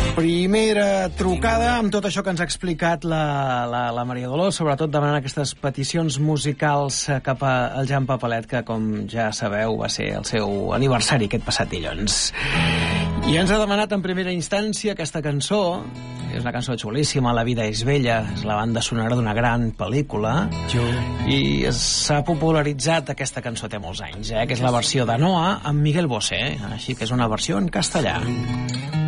Primera trucada amb tot això que ens ha explicat la Maria Dolors, sobretot demanant aquestes peticions musicals cap al Jan Papalet, que, com ja sabeu, va ser el seu aniversari aquest passat dilluns. I ens ha demanat en primera instància aquesta cançó, que és una cançó xulíssima, La vida és bella, és la banda sonora d'una gran pel·lícula, i s'ha popularitzat, aquesta cançó té molts anys, que és la versió de Noa amb Miguel Bosé, així que és una versió en castellà.